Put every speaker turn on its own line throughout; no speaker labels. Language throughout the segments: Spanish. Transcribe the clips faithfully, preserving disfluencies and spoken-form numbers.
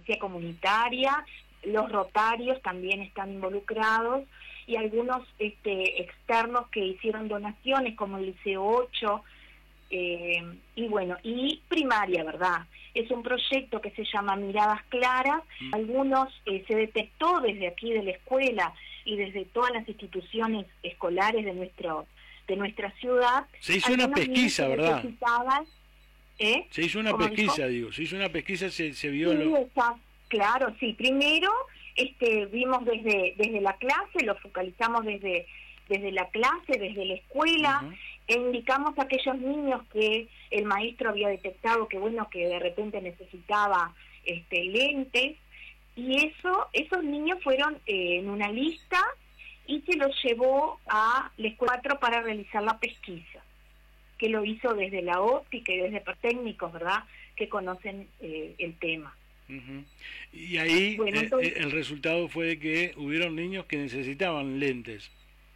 policía comunitaria, los rotarios también están involucrados, y algunos este, externos que hicieron donaciones, como el Liceo ocho, eh, y bueno, y primaria, ¿verdad? Es un proyecto que se llama Miradas Claras. Mm. Algunos eh, se detectó desde aquí de la escuela y desde todas las instituciones escolares de nuestro de nuestra ciudad.
Se hizo una pesquisa, ¿verdad?
¿Eh?
Se hizo una pesquisa, digo, se hizo una pesquisa, se, se vio...
Sí,
lo...
está, claro, sí. Primero este, vimos desde desde la clase, lo focalizamos desde desde la clase, desde la escuela, uh-huh. e indicamos a aquellos niños que el maestro había detectado que, bueno, que de repente necesitaba este, lentes, y eso esos niños fueron eh, en una lista, y se los llevó a la escuela cuatro para realizar la pesquisa, que lo hizo desde la óptica y desde técnicos, ¿verdad?, que conocen eh, el tema.
Uh-huh. Y ahí
bueno,
eh,
entonces,
el resultado fue de que hubieron niños que necesitaban lentes.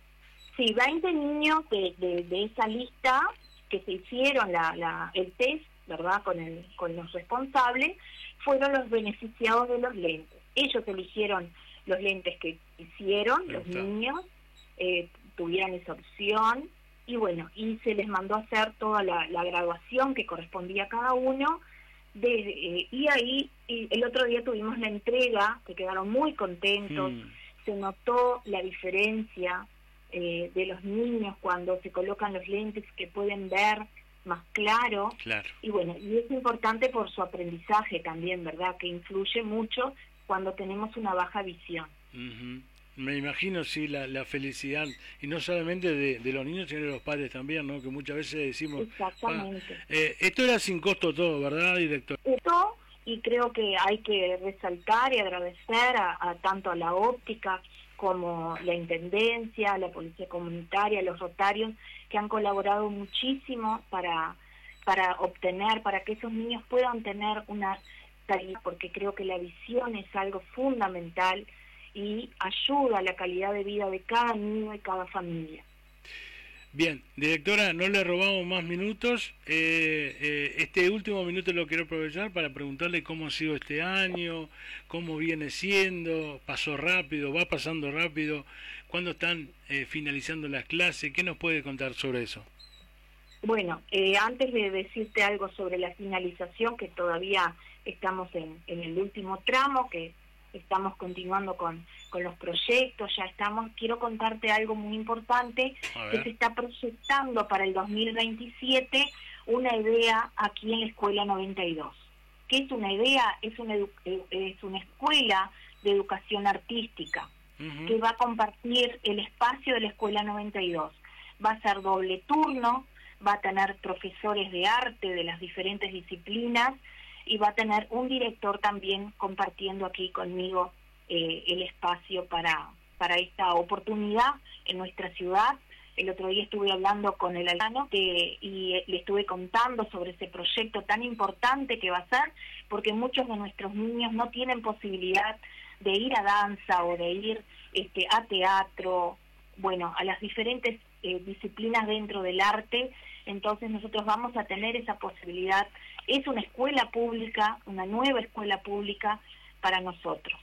Sí, veinte niños de, de, de esa lista que se hicieron la, la, el test, ¿verdad?, con, el, con los responsables, fueron los beneficiados de los lentes. Ellos eligieron los lentes que hicieron, los niños, eh, tuvieron esa opción, y bueno, y se les mandó a hacer toda la, la graduación que correspondía a cada uno, de, eh, y ahí y el otro día tuvimos la entrega, que quedaron muy contentos, hmm. se notó la diferencia eh, de los niños cuando se colocan los lentes, que pueden ver más claro,
claro.
Y bueno, y es importante por su aprendizaje también, ¿verdad?, que influye mucho cuando tenemos una baja visión.
Uh-huh. Me imagino, sí, la, la felicidad, y no solamente de, de los niños, sino de los padres también, ¿no?, que muchas veces decimos...
Exactamente.
Ah, eh, esto era sin costo todo, ¿verdad, director?
Esto, y creo que hay que resaltar y agradecer a, a tanto a la óptica como la intendencia, la policía comunitaria, los rotarios, que han colaborado muchísimo para, para obtener, para que esos niños puedan tener una calidad, porque creo que la visión es algo fundamental y ayuda a la calidad de vida de cada niño y cada familia.
Bien, directora, no le robamos más minutos. Eh, eh, este último minuto lo quiero aprovechar para preguntarle cómo ha sido este año, cómo viene siendo, pasó rápido, va pasando rápido, cuándo están eh, finalizando las clases, ¿qué nos puede contar sobre eso?
Bueno, eh, antes de decirte algo sobre la finalización, que todavía estamos en, en el último tramo, que estamos continuando con, con los proyectos, ya estamos, quiero contarte algo muy importante, que se está proyectando para el dos mil veintisiete, una idea aquí en la Escuela noventa y dos. ¿Qué es una idea? Es una, es una escuela de educación artística, uh-huh. que va a compartir el espacio de la Escuela noventa y dos. Va a ser doble turno, va a tener profesores de arte de las diferentes disciplinas, y va a tener un director también compartiendo aquí conmigo eh, el espacio para, para esta oportunidad en nuestra ciudad. El otro día estuve hablando con el alcalde que, y le estuve contando sobre ese proyecto tan importante que va a ser, porque muchos de nuestros niños no tienen posibilidad de ir a danza o de ir este, a teatro, bueno, a las diferentes eh, disciplinas dentro del arte. Entonces nosotros vamos a tener esa posibilidad. Es una escuela pública, una nueva escuela pública para nosotros.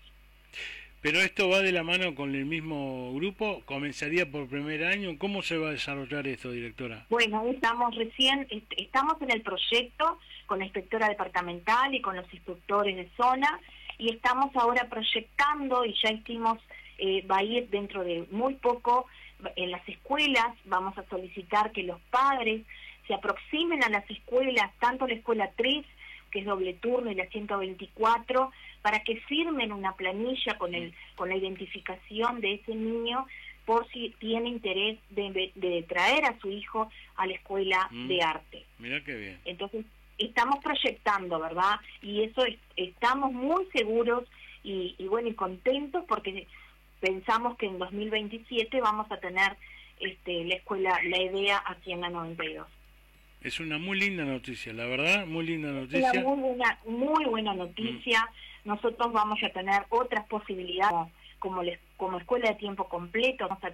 Pero esto va de la mano con el mismo grupo, comenzaría por primer año. ¿Cómo se va a desarrollar esto, directora?
Bueno, estamos recién, estamos en el proyecto con la inspectora departamental y con los instructores de zona, y estamos ahora proyectando, y ya hicimos, eh, va a ir dentro de muy poco en las escuelas. Vamos a solicitar que los padres se aproximen a las escuelas, tanto la escuela tres, que es doble turno, y la ciento veinticuatro, para que firmen una planilla con el con la identificación de ese niño, por si tiene interés de, de traer a su hijo a la escuela mm. de arte.
Mira qué bien.
Entonces, estamos proyectando, ¿verdad? Y eso es, estamos muy seguros y, y bueno, y contentos, porque pensamos que en dos mil veintisiete vamos a tener este, la escuela, la idea aquí en la noventa y dos.
Es una muy linda noticia, la verdad, muy linda noticia.
Una muy buena, muy buena noticia. Mm. Nosotros vamos a tener otras posibilidades, como, como, les, como escuela de tiempo completo, vamos a